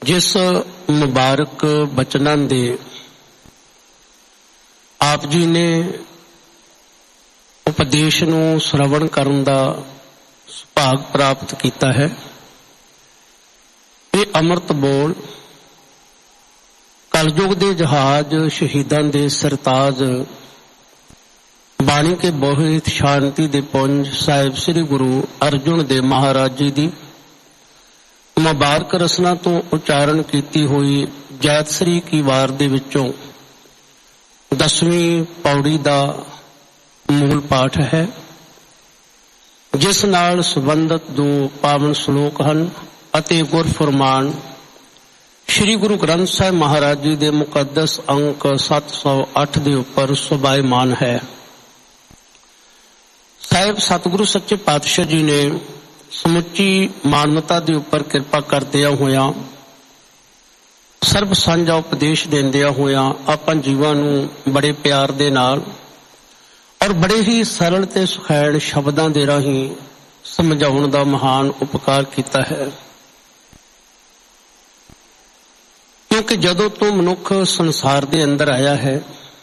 जिस मुबारक बचनां दे आप जी ने उपदेश नूं श्रवण करन दा सुभाग प्राप्त कीता है। ये अमृत बोल कलयुग दे जहाज शहीदां दे सरताज बाणी के बोहित शांति दे पुंज साहिब श्री गुरु अर्जुन देव महाराज जी दी मुबारक रसना तो उच्चारण कीती हुई जैत श्री की वार दे विचों 10वीं पौड़ी दा मूल पाठ है, जिस नाल संबंधित दो पावन श्लोक हन अते गुर फरमान श्री गुरु ग्रंथ साहिब महाराज जी दे मुकद्दस अंक 708 दे उपर सुभायमान है। साहिब सतगुरु सच्चे पातशाह जी ने समुची मानवता के उपर कृपा करदिया होया सर्ब सांझा उपदेश देंदिया होया आपां जीवां नूं बड़े प्यार दे नाल और बड़े ही सरल ते सुखैड़ शब्दां दे राहीं समझाउण दा महान उपकार कीता है। क्योंकि जदों तो मनुख संसार दे अंदर आया है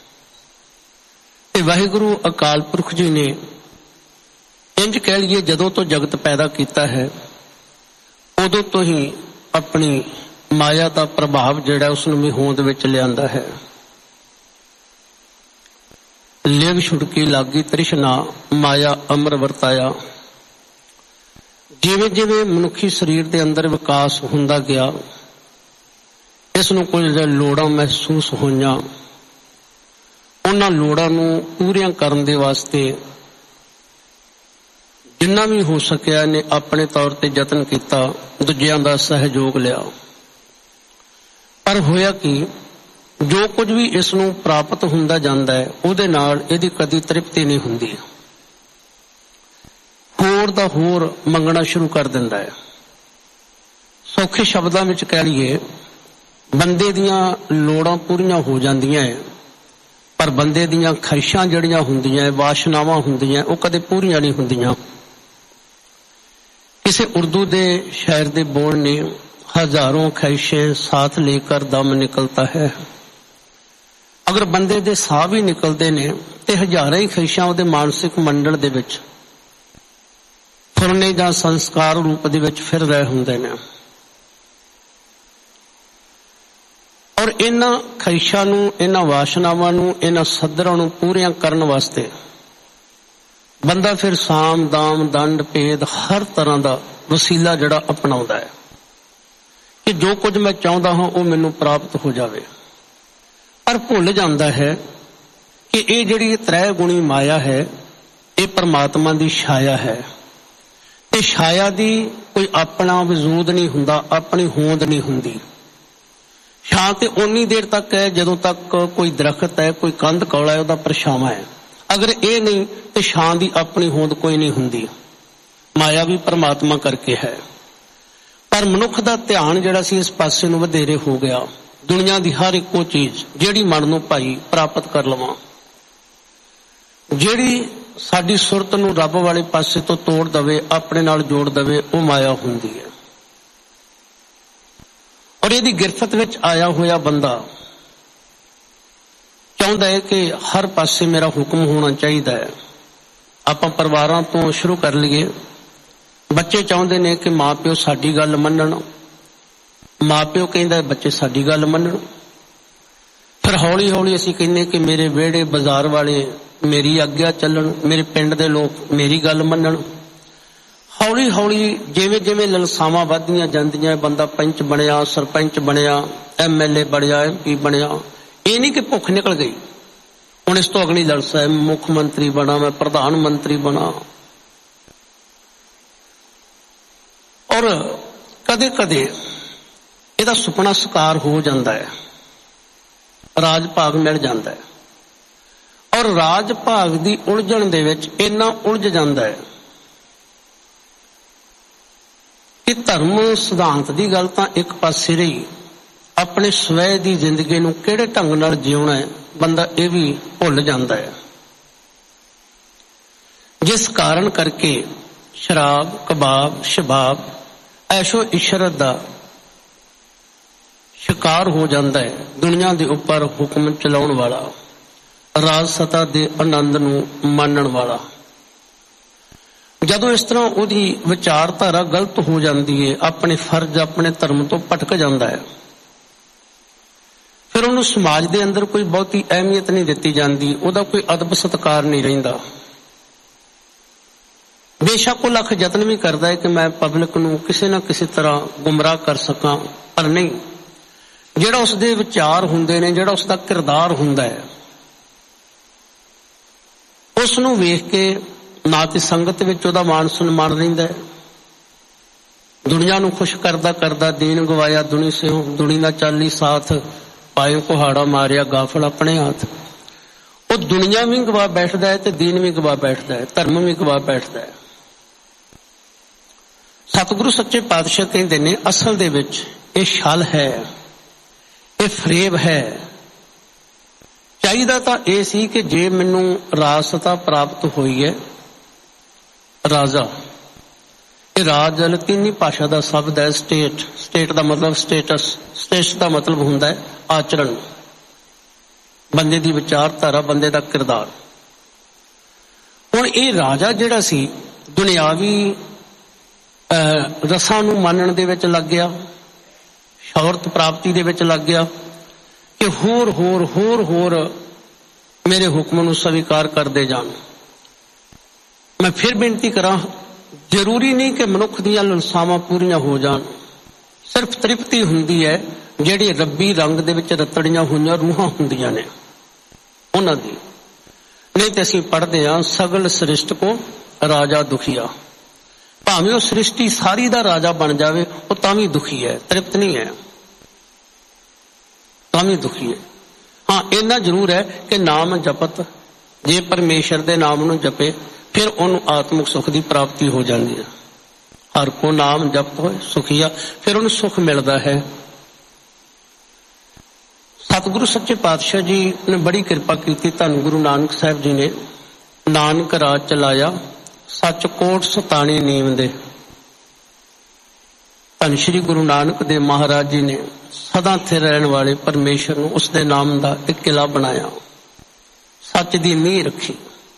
ते वाहिगुरु अकाल पुरख जी ने इंज कह लीए जदों तो जगत पैदा किया है उदों तो ही अपनी माया का प्रभाव जिहड़ा उसनूं होंद विच लिआंदा है। लिव छुड़की लागी तृष्णा माया अमर वरताया। जिवें जिवें मनुखी शरीर के अंदर विकास हुंदा गया इसनूं कुछ लोड़ां महसूस होईयां। उन्हां लोड़ां नूं पूरियां करन दे वास्ते जिन्ना भी हो सकिया ने अपने तौर पर यतन किया, दूजियां दा सहयोग लिया, पर होया कि जो कुछ भी इसनूं प्राप्त हुंदा जांदा है उहदे नाल इहदी कदी तृप्ति नहीं हुंदी, होर दा होर मंगना शुरू कर दिंदा है। सौखे शब्दां विच कह लईए बंदे दियां लोड़ां पूरीआं हो जांदियां है, पर बंदे दियां ख्वाहिशां जिहड़ियां हुंदियां वासनावां हुंदियां ओह कदे पूरीआं नहीं हुंदियां। किसी उर्दू दे शायर दे बोल ने हजारों ख्वाहिशें साथ लेकर दम निकलता है। अगर बंदे दे साह भी निकलते ने ते हजारां ही ख्वाहिशां उहदे मानसिक मंडल दे विच फुरने जां संस्कार रूप दे विच फिर रहे हुंदे ने और इन्हां ख्वाहिशां नूं इन्हां वासनावां नूं इन्हां सदरां नूं पूरियां करन वास्ते बंदा फिर साम दाम दंड भेद हर तरह का वसीला जड़ा अपनाउंदा है कि जो कुछ मैं चाहता हाँ वो मैनू प्राप्त हो जाए, पर भुल जाता है कि ये जिहड़ी त्रै गुणी माया है ये परमात्मा की छाया है। ते छाया की कोई अपना वजूद नहीं हुंदा, अपनी होंद नहीं हुंदी। छां ते उन्नी देर तक है जदों तक कोई दरख्त है कोई कंध कौला है उहदा परछावां है, अगर ये नहीं तो छां की अपनी होंद कोई नहीं हुंदी। माया भी परमात्मा करके है, पर मनुख का ध्यान जिहड़ा सी इस पासे नूं वधेरे हो गया। दुनिया की हर इको चीज जिहड़ी मन नूं भाई प्राप्त कर लवां, जिहड़ी साडी सुरत नूं रब वाले पासे तो तोड़ दवे अपने नाल जोड़ दवे वो माया हुंदी है। और इहदी गिरफत विच आया होया बंदा चाहता है कि हर पासे मेरा हुक्म होना चाहिए है। आपां परिवारां तो शुरू कर लीए, बच्चे चाहते ने कि माँ प्यो साडी गल मन्नण, माँ प्यो कहंदा है बच्चे साडी गल मन्नण, फिर हौली हौली असीं कहने कि मेरे विहड़े बाजार वाले मेरी आग्या चलन, मेरे पिंड दे लोग मेरी गल मन्नण। हौली हौली जिवें जिवें ललसावां वधदियां जांदियां बंदा पंच बनिया, सरपंच बनिया, MLA बनिया, MP बनिया। ये नहीं कि भुख निकल गई हुण इस तो अगली ललसा है मुख्यमंत्री बना, मैं प्रधानमंत्री बना। और कदे कदे इहदा सुपना साकार हो जाता है, राज भाग मिल जाता है और राज भाग की उलझन दे विच इन्ना उलझ जाता है कि धर्म सिद्धांत की गल तां एक पासे रही, अपने स्वै की जिंदगी नूं किहड़े ढंग नाल जीउणा है बंदा ये भी भुल जाता है। जिस कारण करके शराब कबाब शबाब ऐशो इशरत दा शिकार हो जाता है, दुनिया के उपर हुक्म चलाउण वाला, राज सत्ता के आनंद नूं मानण वाला। जदों इस तरह उहदी विचारधारा गलत हो जाती है, अपने फर्ज अपने धर्म तो भटक जाता है, फिर उन्होंने समाज के अंदर कोई बहुती अहमियत नहीं दी जाती, उहदा कोई अदब सत्कार नहीं रहिंदा। बेशक वो लख यत्न भी करता है कि मैं पब्लिक नूं किसी न किसी तरह गुमराह कर सकां, पर नहीं, जिहड़ा उसदे विचार हुंदे ने, जिहड़ा उसदा किरदार हुंदा है, उस नूं वेख के ना कि संगत विच उहदा मान सन्मान रहिंदा है। दुनिया नूं खुश करदा करदा दीन गवाया दुनी से हो, दुनी दा चाली साथ पाए कुहाड़ा मारिया गाफल अपने हाथ। वो दुनिया भी गवा बैठदा है ते दीन भी गवा बैठदा है, धर्म भी गवा बैठदा है। सतगुरु सच्चे पातशाह कहते ने असल दे विच ये छल है, ये फरेब है। चाहिदा तां ये सी कि जे मैनूं राजसता प्राप्त हुई है, राजा, ये राज लतीनी भाषा का शब्द है। स्टेट, स्टेट का मतलब स्टेटस, स्टेटस का मतलब हुंदा है आचरण, बंदे की विचारधारा, बंदे का किरदार। हुण ये राजा जिहड़ा सी दुनियावी रसां नूं मानण दे विच लग गया, शौहरत प्राप्ति दे विच लग गया कि होर होर होर होर मेरे हुक्म नूं स्वीकार करदे जाण। मैं फिर बेनती करां, जरूरी नहीं कि मनुख दीयां ललसावां पूरीआं हो जाण, सिर्फ तृप्ति हुंदी है जिहड़ी रब्बी रंग दे विच रतड़ियां होईआं रूहां हुंदियां ने उन्हां दी। नहीं ते असीं पढ़दे हां सगल सृष्ट को राजा दुखिया, भावें वो सृष्टि सारी दा राजा बन जावे वो तां भी दुखी है, तृप्त नहीं है, तां भी दुखी है। हाँ, इन्ना जरूर है कि नाम जपत, जे परमेश्वर दे नाम नूं जपे फिर उन्होंने आत्मिक सुख की प्राप्ति हो जाती है। हर को नाम जप होए सुखिया, फिर उन्हें सुख मिलता है। सतगुरु सच्चे पातशाह जी ने बड़ी कृपा की, धन गुरु नानक साहब जी ने नानक राज चलाया सच कोट सताने नीम दे। धन श्री गुरु नानक देव महाराज जी ने सदा स्थिर रहने वाले परमेश्वर को उसके नाम का एक किला बनाया, सच की नींह रखी।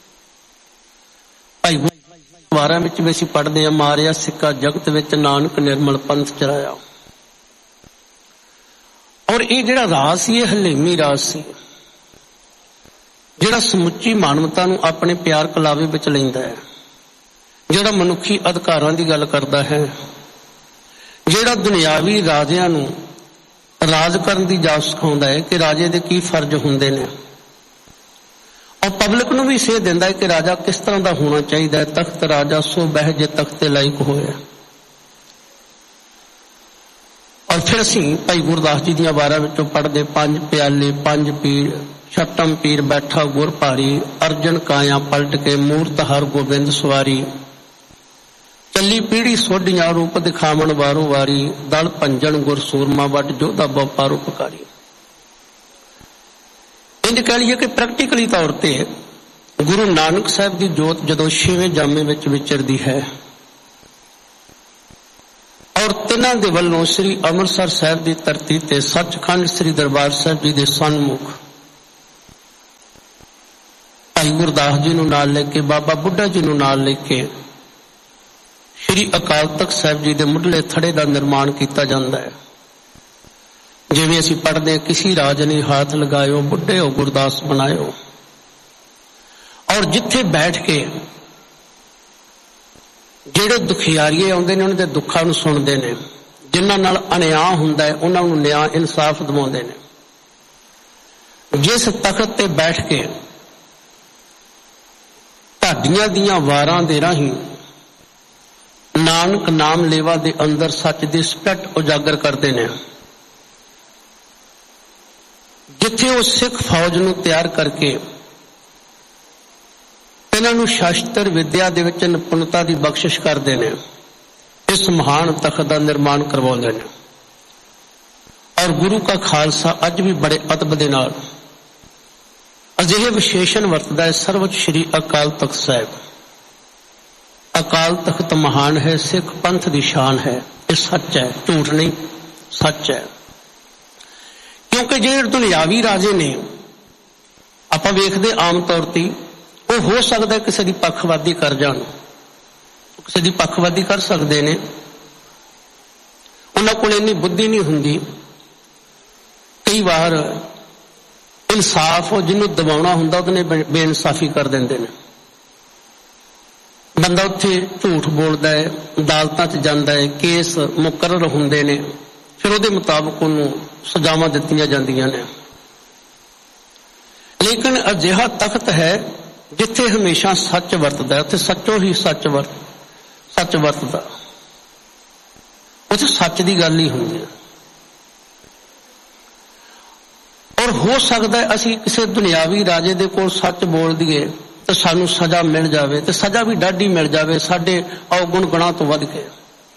भाई वारां विच भी असीं पढ़दे हां, मारिया सिक्का जगत विच नानक निर्मल पंथ चलाया। और ये जिहड़ा राज सी, ये हलेमी राज सी, जिहड़ा समुची मानवता नूं अपने प्यार कलावे विच लैंदा है, जिहड़ा मनुखी अधिकारां दी गल करदा है, जिहड़ा दुनियावी राजियां नूं राज करन दी जाच सिखाउंदा है कि राजे दे की फर्ज हुंदे ने, और पब्लिक नूं भी सेध दिंदा है कि राजा किस तरह का होना चाहिए। तख्त राजा सो बह जे तख्ते लायक होए। और फिर असीं भाई गुरदास जी दीआं वारां विचों पढ़दे, पंज प्याले पंज पीर, छटम पीर बैठा गुर भारी, अर्जन काया पलट के मूरत हर गोबिंद सवारी, चली पीढ़ी सोडियां रूप दिखावण वारो वारी, दल पंजन गुर सूरमा वट जोधा बहु परोपकारी। इंज कह लीए कि प्रैक्टिकली तौर पर गुरु नानक साहब की जोत जदों छेवें जामे विच विचरदी है, और तिन्हां दे वल्लों श्री अमृतसर साहब की धरती ते सचखंड श्री दरबार साहब जी के सन्मुख भाई गुरदास जी नूं नाल लेके, बाबा बुढ़ा जी नूं नाल लेके श्री अकाल तख्त साहब जी के मुढ़ले थड़े का निर्माण किया जाता है। जिवें असीं पढ़दे, किसी राज ने हाथ लगायो, बुढ़े हो गुरदास बनायो। और जिथे बैठ के जिहड़े दुखियारीए आउंदे ने उन्हां दे दुखां नूं सुणदे ने, जिन्हां नाल अन्याय हुंदा है उन्हां नूं न्याय इंसाफ दिवाउंदे ने। जिस तख्त ते बैठ के ढाडियां दीआं वारां दे राहीं नानक नाम लेवा दे अंदर सच दी स्पष्ट उजागर करते हैं, जिथे वो सिख फौज नूं तैयार करके इन्हां नूं शास्त्र विद्या दे विच निपुणता की बख्शिश करते हैं, इस महान तख्त का निर्माण करवाउंदे ने। और गुरु का खालसा अज भी बड़े अदब दे नाल अजिहे विशेषण वरतदा है, सर्वोच्च श्री अकाल तख्त साहब। अकाल तख्त महान है, सिख पंथ की शान है, ये सच है, झूठ नहीं, सच है। क्योंकि जे दुनियावी राजे ने आपां वेखदे आम तौर ते वो हो सकदा किसी दी पक्षवादी कर जाण, किसी दी पक्षवादी कर सकदे ने, उन्हां कोल इन्नी बुद्धि नहीं हुंदी। कई बार इंसाफ जिन्हों दबाउणा हुंदा उहने बेइंसाफी कर दिंदे ने। बंदा उत्थे झूठ बोलदा है, अदालतां च जांदा है, केस मुकर्रर हुंदे ने, फिर उहदे मुताबक उहनूं सजावां दित्तियां जांदियां ने। लेकिन अजिहा तख्त है जिथे हमेशा सच वरतदा है, उत्थे सच्चो ही सच वरतदा, उत्थे सच की गल ही हुंदी है। और हो सकता है असी किसी दुनियावी राजे दे कोल सच बोल दीए तो सानू सजा मिल जाए, तो सजा भी डाढ़ी मिल जाए साडे अवगुण गुणां तो वध के।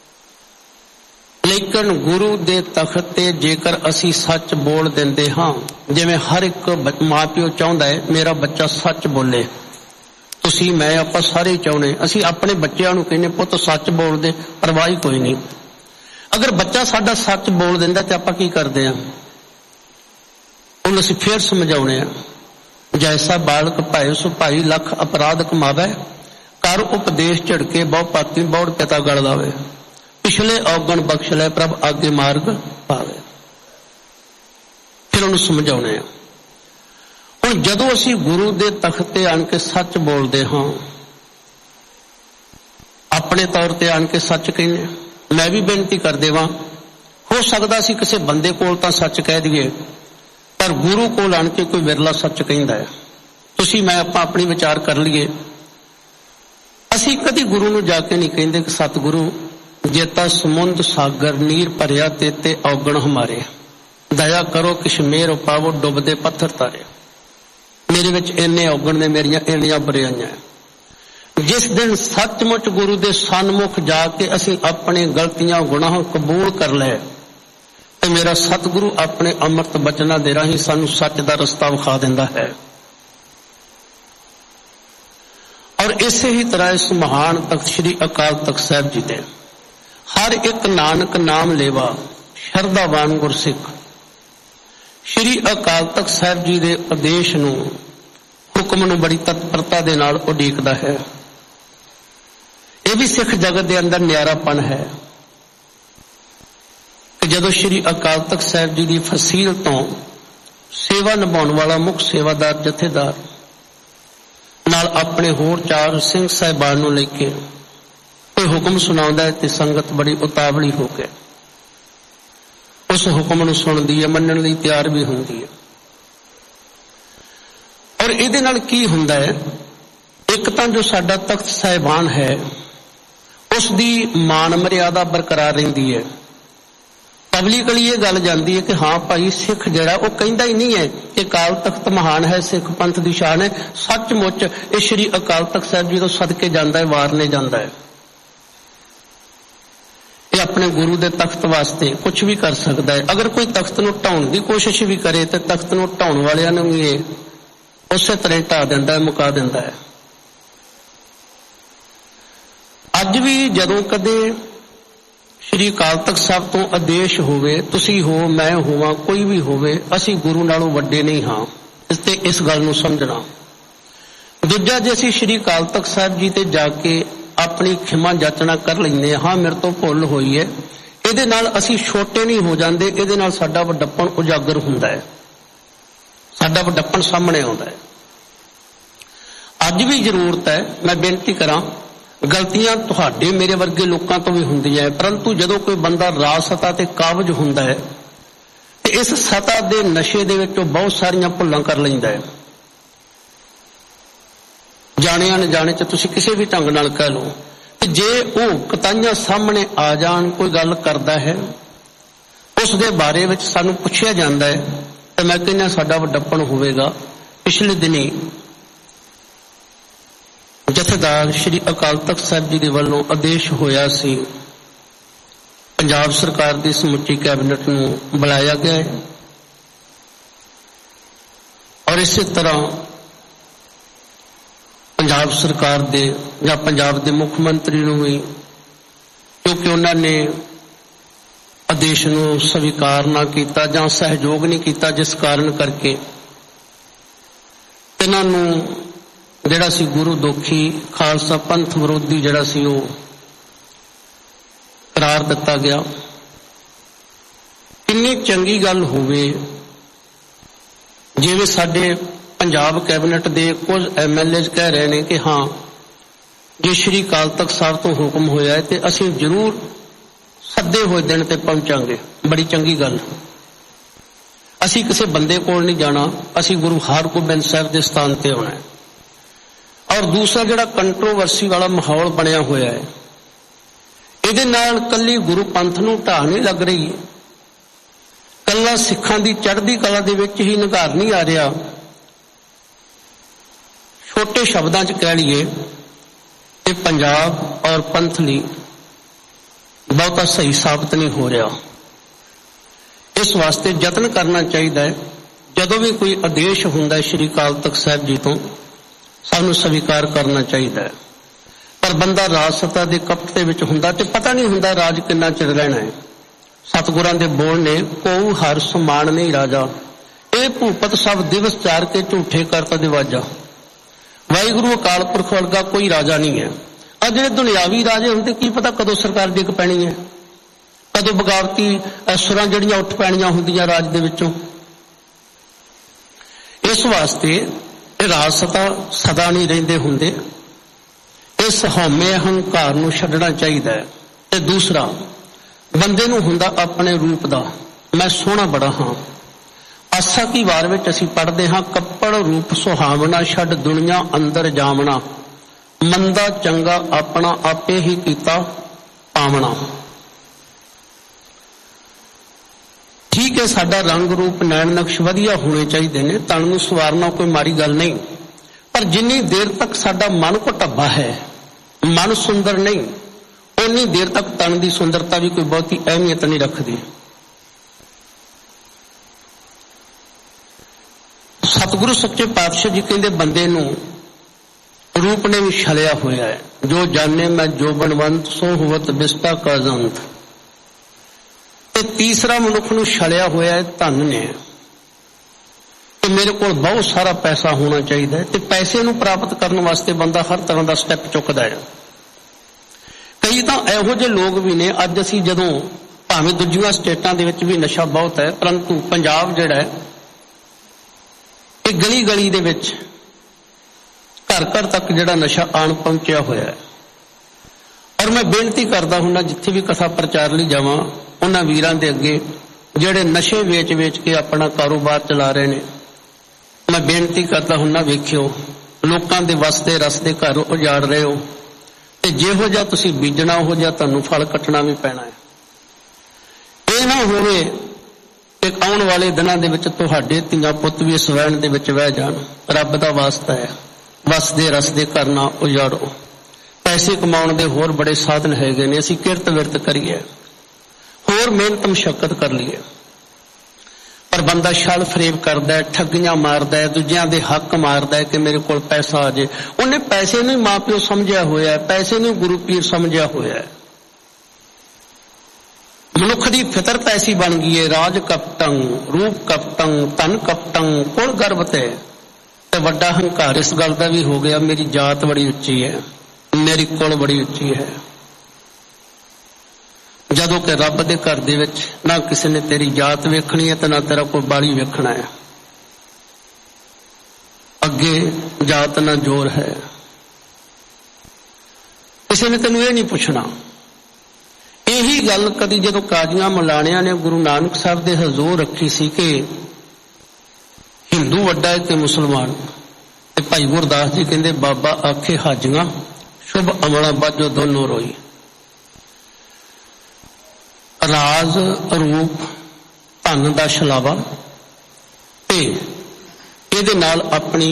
लेकिन गुरु दे तख्त ते जेकर असी सच बोल देंदे हाँ, जिवें हर एक मां प्यो चाहुंदा है मेरा बच्चा सच बोले, तुसी मैं आपां सारे चाहुंदे, असी अपने बच्चों नूं कहने पुत्त सच बोल दे, परवाह कोई नहीं। अगर बच्चा साडा सच बोल दिंदा ते आपां की करदे हां, उन्हें असीं फिर समझाउणे आ, जैसा बालक भाए सो भाई लख अपराध कमावे, कर उपदेश झड़के बहु पाती बहु पिता गल लावे, पिछले औगण बख्श ले प्रभ आगे मार्ग पावे। फिर उन्हें समझाउणे आ। हुण जदों असीं गुरु दे तख्त ते आण के सच बोलदे हां, अपने तौर ते आण के सच कहने, मैं भी बेनती कर देवां, हो सकदा असीं किसी बंदे कोल तां सच कह दईए पर गुरु कोल आण के कोई विरला सच कहंदा है। तुसीं मैं आपां अपनी विचार कर लईए, असीं कदी गुरु नूं जाके नहीं कहिंदे कि सतगुरु जेता समुंद सागर नीर भरिया तेते औगण हमारे, दया करो किश मेहर पावो डुबदे पत्थर तारे। मेरे विच इन्ने औगण ने, मेरियां इन्नियां बुराइयां। जिस दिन सचमुच गुरु दे सन्मुख जाके असीं अपने गलतियां गुनाह कबूल कर ले ते मेरा सतगुरु अपने अमृत बचना दे राही सानू सच दा रस्ता विखा दिंदा है। और इसे ही तरह इस महान तख्त श्री अकाल तख्त साहिब जी दे हर एक नानक नाम लेवा शरधावान गुरसिख श्री अकाल तख्त साहिब जी दे आदेश नूं हुक्म नूं बड़ी तत्परता दे नाल उडीकदा है। यह भी सिख जगत दे अंदर न्यारापन है कि जदों श्री अकाल तख्त साहिब जी की फसील तो सेवा निभाउण वाला मुख सेवादार जथेदार नाल अपने होर चार सिंह साहिबान नूं लेके कोई हुक्म सुनाउंदा है ते संगत बड़ी उतावली हो के उस हुक्म नूं सुणदी है, मन्नण लई तैयार भी हुंदी है। और इहदे नाल की हुंदा है, एक तां जो साडा तख्त साहिबान है उसदी मान मर्यादा बरकरार रहिंदी है। पब्लिकली ये गल जाती है कि हाँ भाई सिख जड़ा वो कहता ही नहीं है कि अकाल तख्त महान है, सिख पंथ की शान है, सचमुच ये श्री अकाल तख्त साहिब जी तो सदके जाता है, वारने जाता है। ये अपने गुरु के तख्त वास्ते कुछ भी कर सकता है। अगर कोई तख्त नूं ढाउण की कोशिश भी करे तो तख्त नूं ढाउण वालियां नूं भी उस तरह ढा दिंदा है, मुका दिंदा है। अज भी जदों कदे श्री अकाल तख्त साहब तो आदेश होवे, तुसी हो मैं होवां कोई भी होवे, असी गुरु नालों वड्डे नहीं हाँ, इसते इस गल नूं समझना। दूजा जे असी श्री अकाल तख्त साहब जी ते जाके अपनी खिमा जाचना कर लैंदे हाँ मेरे तो भुल होई है, इहदे नाल असी छोटे नहीं हो जांदे, इहदे नाल साडा वड्डापन उजागर हुंदा है, साडा वड्डापन सामने आउंदा है। अज भी जरूरत है, मैं बेनती करां, गलतियां तुहाडे मेरे वर्गे लोकां तो भी हुंदियां है, परंतु जदों कोई बंदा राज सत्ता ते काबज हुंदा है ते इस सत्ता दे नशे दे विच बहुत सारियां भुल्लां कर लैंदा है। जाने अनजाने च तुसीं किसी भी ढंग नाल कह लो कि जे वो कताइयां सामने आ जाण, कोई गल करदा है उस दे बारे विच सानूं पुछिया जांदा है ते मैं कहना साडा वड्डापन होवेगा। पिछले दिनी जथेदार श्री अकाल तख्त साहिब जी दे वल्लों आदेश होया सी, पंजाब सरकार की समुची कैबिनेट नूं बुलाया गया है और इसी तरह पंजाब सरकार दे या पंजाब दे मुख्यमंत्री नूं भी, क्योंकि उन्होंने ਆਦੇਸ਼ ਨੂੰ ਸਵੀਕਾਰ ਨਾ ਕੀਤਾ ਜਾਂ ਸਹਿਯੋਗ ਨਹੀਂ ਕੀਤਾ, ਜਿਸ ਕਾਰਨ ਕਰਕੇ ਇਹਨਾਂ ਨੂੰ ਜਿਹੜਾ ਸੀ ਗੁਰੂ ਦੋਖੀ ਖਾਲਸਾ ਪੰਥ ਵਿਰੋਧੀ ਜਿਹੜਾ ਸੀ ਉਹ ਕਰਾਰ ਦਿੱਤਾ ਗਿਆ। ਕਿੰਨੀ ਚੰਗੀ ਗੱਲ ਹੋਵੇ ਜਿਵੇਂ ਸਾਡੇ ਪੰਜਾਬ ਕੈਬਨਿਟ ਦੇ ਕੁਝ MLAs ਕਹਿ ਰਹੇ ਨੇ ਕਿ ਹਾਂ ਜੇ ਸ਼੍ਰੀ ਅਕਾਲ ਤਖਤ ਸਾਹਿਬ ਤੋਂ ਹੁਕਮ ਹੋਇਆ ਹੈ ਤੇ ਅਸੀਂ ਜ਼ਰੂਰ ਸੱਦੇ ਹੋਏ ਦਿਨ ਤੇ ਪਹੁੰਚਾਂਗੇ। ਬੜੀ ਚੰਗੀ ਗੱਲ। ਅਸੀਂ ਕਿਸੇ ਬੰਦੇ ਕੋਲ ਨਹੀਂ ਜਾਣਾ, ਅਸੀਂ ਗੁਰੂ ਹਰਗੋਬਿੰਦ ਸਾਹਿਬ ਦੇ ਸਥਾਨ ਤੇ ਆਉਣਾ ਹੈ। ਔਰ ਦੂਸਰਾ ਜਿਹੜਾ ਕੰਟਰੋਵਰਸੀ ਵਾਲਾ ਮਾਹੌਲ ਬਣਿਆ ਹੋਇਆ ਹੈ, ਇਹਦੇ ਨਾਲ ਕੱਲੀ ਗੁਰੂ ਪੰਥ ਨੂੰ ਢਾਹ ਨਹੀਂ ਲੱਗ ਰਹੀ, ਕੱਲਾ ਸਿੱਖਾਂ ਦੀ ਚੜ੍ਹਦੀ ਕਲਾ ਦੇ ਵਿੱਚ ਹੀ ਨਿਘਾਰ ਨਹੀਂ ਆ ਰਿਹਾ। ਛੋਟੇ ਸ਼ਬਦਾਂ 'ਚ ਕਹਿ ਲਈਏ ਇਹ ਪੰਜਾਬ ਔਰ ਪੰਥ ਲਈ ਬਹੁਤਾ ਸਹੀ ਸਾਬਤ ਨਹੀਂ ਹੋ ਰਿਹਾ। ਇਸ ਵਾਸਤੇ ਯਤਨ ਕਰਨਾ ਚਾਹੀਦਾ ਹੈ, ਜਦੋਂ ਵੀ ਕੋਈ ਆਦੇਸ਼ ਹੁੰਦਾ ਸ਼੍ਰੀ ਅਕਾਲ ਤਖਤ ਸਾਹਿਬ ਜੀ ਤੋਂ ਸਾਨੂੰ ਸਵੀਕਾਰ ਕਰਨਾ ਚਾਹੀਦਾ ਹੈ। ਪਰ ਬੰਦਾ ਰਾਜ ਸੱਤਾ ਦੇ ਕਪਟ ਦੇ ਵਿੱਚ ਹੁੰਦਾ ਤੇ ਪਤਾ ਨਹੀਂ ਹੁੰਦਾ ਰਾਜ ਕਿੰਨਾ ਚਿਰ ਰਹਿਣਾ ਹੈ। ਸਤਿਗੁਰਾਂ ਦੇ ਬੋਲ ਨੇ, ਕੋਉ ਹਰ ਸਮਾਨ ਨਹੀਂ ਰਾਜਾ, ਇਹ ਭੂਪਤ ਸਭ ਦਿਵਸ ਚਾਰ ਕੇ ਝੂਠੇ ਕਰਤਾ ਦਿਵਾਜਾ। ਵਾਹਿਗੁਰੂ ਅਕਾਲ ਪੁਰਖ ਵਰਗਾ ਕੋਈ ਰਾਜਾ ਨਹੀਂ ਹੈ। ਆ ਜਿਹੜੇ ਦੁਨਿਆਵੀ ਰਾਜੇ ਹੁੰਦੇ ਕੀ ਪਤਾ ਕਦੋਂ ਸਰਕਾਰ ਡਿੱਗ ਪੈਣੀ ਹੈ, ਕਦੋਂ ਬਗਾਵਤੀ ਸੁਰਾਂ ਜਿਹੜੀਆਂ ਉੱਠ ਪੈਣੀਆਂ ਹੁੰਦੀਆਂ ਰਾਜ ਦੇ ਵਿੱਚੋਂ। ਇਸ ਵਾਸਤੇ ਇਹ ਰਾਜ ਸੱਤਾ ਸਦਾ ਨਹੀਂ ਰਹਿੰਦੇ ਹੁੰਦੇ। ਇਸ ਹਉਮੈ ਹੰਕਾਰ ਨੂੰ ਛੱਡਣਾ ਚਾਹੀਦਾ ਹੈ। ਤੇ ਦੂਸਰਾ, ਬੰਦੇ ਨੂੰ ਹੁੰਦਾ ਆਪਣੇ ਰੂਪ ਦਾ, ਮੈਂ ਸੋਹਣਾ ਬੜਾ ਹਾਂ। ਆਸਾ ਕੀ ਵਾਰ ਵਿੱਚ ਅਸੀਂ ਪੜ੍ਹਦੇ ਹਾਂ, ਕੱਪੜ ਰੂਪ ਸੁਹਾਵਣਾ ਛੱਡ ਦੁਨੀਆ ਅੰਦਰ ਜਾਵਣਾ, ਮੰਦਾ ਚੰਗਾ ਆਪਣਾ ਆਪੇ ਹੀ ਕੀਤਾ ਪਾਵਣਾ। ਠੀਕ ਹੈ, ਸਾਡਾ ਰੰਗ ਰੂਪ ਨੈਣ ਨਕਸ਼ ਵਧੀਆ ਹੋਣੇ ਚਾਹੀਦੇ ਨੇ, ਤਨ ਨੂੰ ਸਵਾਰਨਾ ਕੋਈ ਮਾੜੀ ਗੱਲ ਨਹੀਂ, ਪਰ ਜਿੰਨੀ ਦੇਰ ਤੱਕ ਸਾਡਾ ਮਨ ਘਟੱਬਾ ਹੈ, ਮਨ ਸੁੰਦਰ ਨਹੀਂ, ਉਨੀ ਦੇਰ ਤੱਕ ਤਨ ਦੀ ਸੁੰਦਰਤਾ ਵੀ ਕੋਈ ਬਹੁਤੀ ਅਹਿਮੀਅਤ ਨਹੀਂ ਰੱਖਦੀ। ਸਤਿਗੁਰੂ ਸੱਚੇ ਪਾਤਸ਼ਾਹ ਜੀ ਕਹਿੰਦੇ ਬੰਦੇ ਨੂੰ ਰੂਪ ਨੇ ਵੀ ਛਲਿਆ ਹੋਇਆ ਹੈ। ਜੋ ਜਾਣੇ ਮੈਂ ਜੋ ਬਣਵੰਤ ਸੋ ਹੋਵਤ ਬਿਸਤਾ ਕਾ ਜੰਤ। ਤੇ ਤੀਸਰਾ ਮਨੁੱਖ ਨੂੰ ਛਲਿਆ ਹੋਇਆ ਹੈ ਧਨ ਨੇ, ਕਿ ਮੇਰੇ ਕੋਲ ਬਹੁਤ ਸਾਰਾ ਪੈਸਾ ਹੋਣਾ ਚਾਹੀਦਾ ਹੈ। ਤੇ ਪੈਸੇ ਨੂੰ ਪ੍ਰਾਪਤ ਕਰਨ ਵਾਸਤੇ ਬੰਦਾ ਹਰ ਤਰ੍ਹਾਂ ਦਾ ਸਟੈਪ ਚੁੱਕਦਾ ਹੈ। ਕਈ ਤਾਂ ਇਹੋ ਜਿਹੇ ਲੋਕ ਵੀ ਨੇ, ਅੱਜ ਅਸੀਂ ਜਦੋਂ ਭਾਵੇਂ ਦੂਜੀਆਂ ਸਟੇਟਾਂ ਦੇ ਵਿੱਚ ਵੀ ਨਸ਼ਾ ਬਹੁਤ ਹੈ, ਪਰੰਤੂ ਪੰਜਾਬ ਜਿਹੜਾ ਹੈ ਇਹ ਗਲੀ ਗਲੀ ਦੇ ਵਿੱਚ ਘਰ ਘਰ ਤੱਕ ਜਿਹੜਾ ਨਸ਼ਾ ਆਣ ਪਹੁੰਚਿਆ ਹੋਇਆ ਹੈ। ਔਰ ਮੈਂ ਬੇਨਤੀ ਕਰਦਾ ਹੁੰਦਾ ਜਿੱਥੇ ਵੀ ਕਥਾ ਪ੍ਰਚਾਰ ਲਈ ਜਾਵਾਂ, ਉਹਨਾਂ ਵੀਰਾਂ ਦੇ ਅੱਗੇ ਜਿਹੜੇ ਨਸ਼ੇ ਵੇਚ ਕੇ ਆਪਣਾ ਕਾਰੋਬਾਰ ਚਲਾ ਰਹੇ ਨੇ, ਮੈਂ ਬੇਨਤੀ ਕਰਦਾ ਹੁੰਦਾ ਵੇਖਿਓ, ਲੋਕਾਂ ਦੇ ਵਸਦੇ ਰਸਦੇ ਘਰ ਉਜਾੜ ਰਹੇ ਹੋ, ਤੇ ਜਿਹੋ ਜਿਹਾ ਤੁਸੀਂ ਬੀਜਣਾ ਉਹੋ ਜਿਹਾ ਤੁਹਾਨੂੰ ਫਲ ਕੱਟਣਾ ਵੀ ਪੈਣਾ ਹੈ। ਇਹ ਨਾ ਹੋਵੇ ਕਿ ਆਉਣ ਵਾਲੇ ਦਿਨਾਂ ਦੇ ਵਿੱਚ ਤੁਹਾਡੇ ਧੀਆਂ ਪੁੱਤ ਵੀ ਇਸ ਵਹਿਣ ਦੇ ਵਿੱਚ ਵਹਿ ਜਾਣ। ਰੱਬ ਦਾ ਵਾਸਤਾ ਹੈ, ਵਸਦੇ ਰਸਦੇ ਕਰਨਾ ਉਜਾੜੋ। ਪੈਸੇ ਕਮਾਉਣ ਦੇ ਹੋਰ ਬੜੇ ਸਾਧਨ ਹੈਗੇ ਨੇ, ਅਸੀਂ ਕਿਰਤ ਵਿਰਤ ਕਰੀਏ, ਹੋਰ ਮਿਹਨਤ ਮੁਸ਼ੱਕਤ ਕਰ ਲਈਏ। ਪਰ ਬੰਦਾ ਛਲ ਫਰੇਬ ਕਰਦਾ ਹੈ, ਠੱਗੀਆਂ ਮਾਰਦਾ ਹੈ, ਦੂਜਿਆਂ ਦੇ ਹੱਕ ਮਾਰਦਾ ਹੈ ਕਿ ਮੇਰੇ ਕੋਲ ਪੈਸਾ ਆ ਜੇ। ਉਹਨੇ ਪੈਸੇ ਨੂੰ ਮਾਂ ਪਿਓ ਸਮਝਿਆ ਹੋਇਆ ਹੈ, ਪੈਸੇ ਨੂੰ ਗੁਰੂ ਪੀਰ ਸਮਝਿਆ ਹੋਇਆ ਹੈ। ਮਨੁੱਖ ਦੀ ਫਿਤਰਤ ਐਸੀ ਬਣ ਗਈ ਹੈ, ਰਾਜ ਕਪਟੰ ਰੂਪ ਕਪਟੰ ਧਨ ਕਪਟੰ ਕੁਲ ਗਰਭ ਤੇ ਵੱਡਾ ਹੰਕਾਰ ਇਸ ਗੱਲ ਦਾ ਵੀ ਹੋ ਗਿਆ, ਮੇਰੀ ਜਾਤ ਬੜੀ ਉੱਚੀ ਹੈ, ਮੇਰੀ ਕੁਲ ਬੜੀ ਉੱਚੀ ਹੈ। ਜਦੋਂ ਕਿ ਰੱਬ ਦੇ ਘਰ ਦੇ ਵਿੱਚ ਨਾ ਕਿਸੇ ਨੇ ਤੇਰੀ ਜਾਤ ਵੇਖਣੀ ਹੈ ਤੇ ਨਾ ਤੇਰਾ ਕੋਈ ਬਾਲੀ ਵੇਖਣਾ ਹੈ। ਅੱਗੇ ਜਾਤ ਨਾ ਜ਼ੋਰ ਹੈ, ਕਿਸੇ ਨੇ ਤੈਨੂੰ ਇਹ ਨਹੀਂ ਪੁੱਛਣਾ। ਇਹੀ ਗੱਲ ਕਦੀ ਜਦੋਂ ਕਾਜ਼ੀਆਂ ਮੌਲਾਣਿਆਂ ਨੇ ਗੁਰੂ ਨਾਨਕ ਸਾਹਿਬ ਦੇ ਹਜ਼ੂਰ ਰੱਖੀ ਸੀ ਕਿ ਹਿੰਦੂ ਵੱਡਾ ਹੈ ਤੇ ਮੁਸਲਮਾਨ, ਤੇ ਭਾਈ ਗੁਰਦਾਸ ਜੀ ਕਹਿੰਦੇ ਬਾਬਾ ਆਖੇ ਹਾਜੀਆਂ ਸ਼ੁਭ ਅਮਲਾ ਬਾਝੋ ਦੋਨੋਂ ਰੋਈ। ਰਾਜ ਰੂਪ ਧਨ ਦਾ ਛਲਾਵਾ ਤੇ ਇਹਦੇ ਨਾਲ ਆਪਣੀ